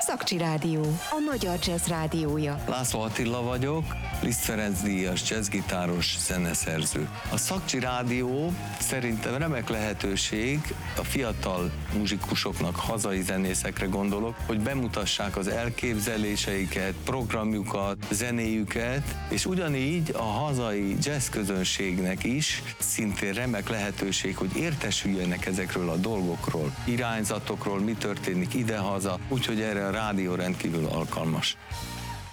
Szakcsi Rádió, a magyar jazz rádiója. László Attila vagyok, Liszt Ferenc díjas jazzgitáros, zeneszerző. A Szakcsi Rádió szerintem remek lehetőség a fiatal muzsikusoknak, hazai zenészekre gondolok, hogy bemutassák az elképzeléseiket, programjukat, zenéjüket, és ugyanígy a hazai jazz közönségnek is szintén remek lehetőség, hogy értesüljenek ezekről a dolgokról, irányzatokról, mi történik idehaza, úgyhogy erre a rádió rendkívül alkalmas.